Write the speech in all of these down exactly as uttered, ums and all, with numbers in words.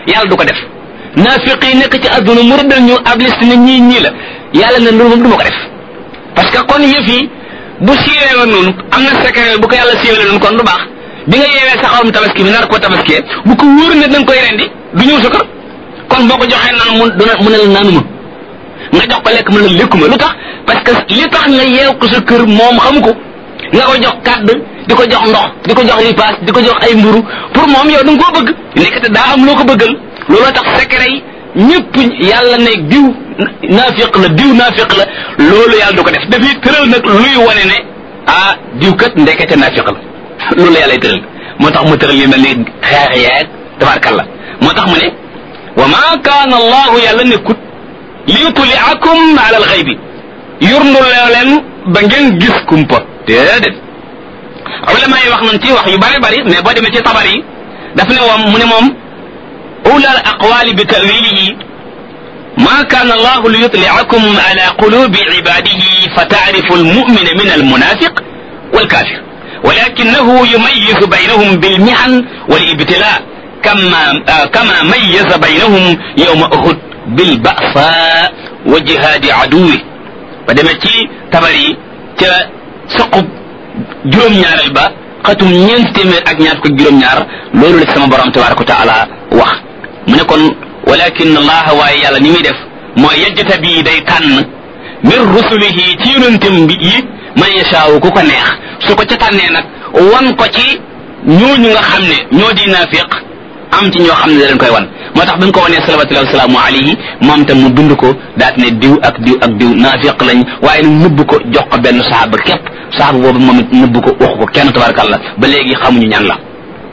yàlla du ko def naafiq yi nekk ci adduna mu rëddal ñu ab liste ne ñii ñii la yàlla ne loolu moom du ma ko def parce que kon yëf yi bu siiwee woon noonu am na secret bu ko yàlla siiwee noonu kon du baax bi nga yeewee sa xarum tabaski bi nar koo tabaskee bu ko wóor ne da nga koy rendi du ñëw sa kër kon boo ko joxee naan mu duna mu ne la naanuma nga jox ko lekk mu ne la lekkuma lu tax parce que li tax nga yeew ko sa kër moom xamu ko nga ko jox kàdd di ko jox ndox di ko jox ripaas di ko jox ay mburu pour moom yow da nga koo bëgg nekkate daa am loo ko bëggal looloo tax secret yi ñëpp yàlla ne diw naafiq la diw naafiq la loolu yàlla du ko def dafay tëral nag luy wane ne ah diw kat ndekete naafiq la loolu yàlla tëral moo tax mu tëral yi mel ni xeex yeeg tabaarkalla moo tax mu ne wa ma kaana allahu yàlla nekkut li yutliakum ala alxaybi yurndu leen ba ngeen gis kumpa déedéet ulama yi wax nañ ci wax yu bari bari mais boo demee ci tabar yi daf ne moom mu ne moom أولى الأقوال بتأويله ما كان الله ليطلعكم على قلوب عباده فتعرف المؤمن من المنافق والكافر ولكنه يميز بينهم بالمحن والابتلاء كما آه كما ميز بينهم يوم أحد بالبأساء وجهاد عدوه فدمتي تبري تسقب جرم ñaar البا xatum ñeent téeméer ak ñaar ko juróom ñaar loolu la sama borom tabaraka wa taala wax mu ne kon walakin allah waaye yàlla ni muy def mooy yajjata bi day tànn min rusulihi ci yonentam bi yi man yashaawu ku ko neex su ko ca tànnee nag wan ko ci ñooñu nga xam ne ñoo di naafiq am ci ñoo xam ne da leen koy wan moo tax bi ñu ko wanee salawatullahi wasalaamu alayhi moom tam mu bind ko daat ne diw ak diw ak diw naafiq lañ waaye nag nëbb ko jox ko benn saxaaba képp saxaaba boobu moom it nëbb ko waxu ko kenn tabarakallah ba léegi xamuñu ñan la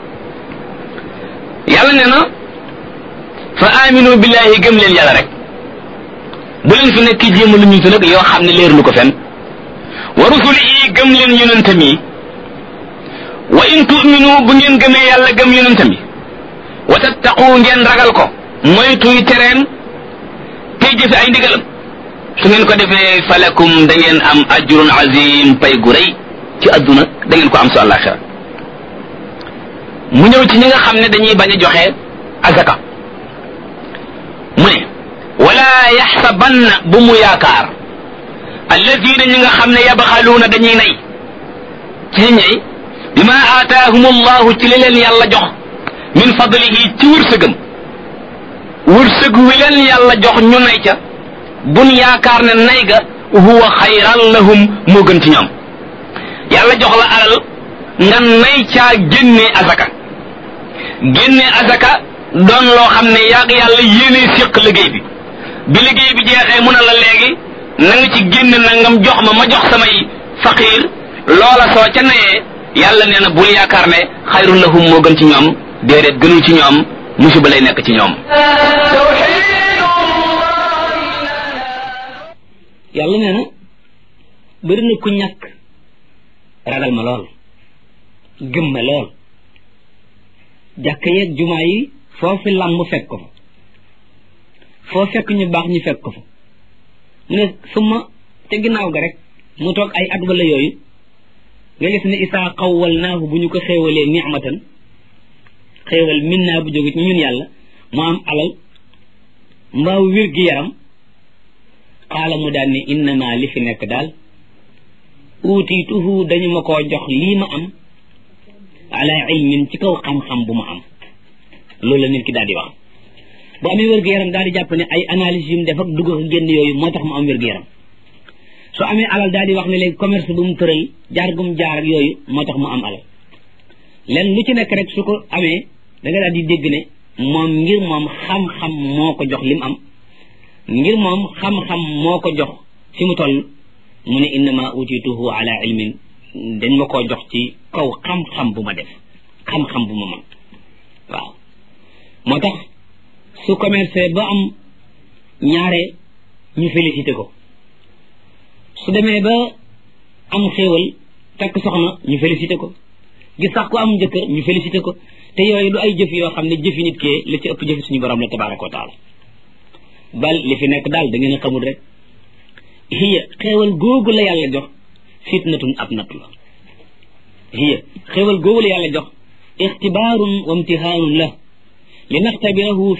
yàlla nee na fa aminu billahi gëm leen yàlla rek bu leen fi nekk jéema lu ñu fi nag yoo xam ne leer lu ko fen wa rusulihi gëm leen yonentam yi wa in tu'minu bu ngeen gëmee yàlla gëm yonentam yi wa tattaqu ngeen ragal ko moytuy tereen tey jëfe ay ndigalam su ngeen ko defee falakum da ngeen am ajrun azim pay gu rëy ci adduna da ngeen ko am su àllaxira mu ñëw ci ñi nga xam ne dañuy bañ a joxe azaka mu ne wala yaxsabanna bu mu yaakaar alladina ñi nga xam ne yabxaluuna dañuy nay ci ñey bima aataahum allahu ci li leen yàlla jox min fadlihi ci wërsëgam wërsëg wi leen yàlla jox ñu nay ca bun yaakaar ne nay ga huwa xayran lahum moo gën ci ñoom yàlla jox la alal nga nay caa génnee azaka génnee azaka doon loo xam ne yàgg yàlla yéenee séq liggéey bi bi liggéey bi jeexee mu ne la léegi na nga ci génne nangam jox ma ma jox samay faqiir loola soo ca nayee yàlla nee na bul yaakaar ne xayrun lahum moo gën ci ñoom déedéet gënul ci ñoom musiba lay nekk ci ñoom yàlla nee na bëri na ku ñàkk ragal ma lool gëm ma lool jàkk yeeg jumaa yi foofu làmb fekk ko fa foo fekk ñu baax ñu fekk ko fa mu ne suma te ginnaaw ga rek mu toog ay at wala yooyu nga gis ne isaa xawwal naahu bu ñu ko xéewalee ni'matan xéewal min naa bu jóge ci ñun yàlla mu am alal mbaaw wér gi yaram xaala mu daal ne innama li fi nekk daal uutiituhu dañu ma koo jox lii ma am ala ilmin ci kaw xam-xam bu ma am loolu la nit ki daal di wax bu amee wér-gu-yaram daal di jàpp ne ay analyse yu mu def ak dugg ak génn yooyu moo tax mu am wér-gu-yaram su amee alal daal di wax ne léegi commerce bu mu tëral jaar gum jaar ak yooyu moo tax mu am alal len lu ci nekk rek su ko amee da nga daal di dégg ne moom ngir moom xam-xam moo ko jox li mu am ngir moom xam-xam moo ko jox fi mu toll mu ne innama utituhu ala ilmin dañ ma koo jox ci kaw xam-xam bu ma def xam-xam bu ma man waaw moo tax su commercé ba am ñaare ñu félicité ko su demee ba am xéewal takk soxna ñu félicité ko gis sax ku am jëkkër ñu félicité ko te yooyu du ay jëf yoo xam ne jëfi nit kee la ci ëpp jëfi suñu borom la tabaraka wa taala bal li fi nekk daal da ngeen a xamul rek hiya xéewal googu la yàlla jox fitnatun ab natt la hiya xéewal googu la yàlla jox ixtibaarun wa imtihaanun la li naxtabirahu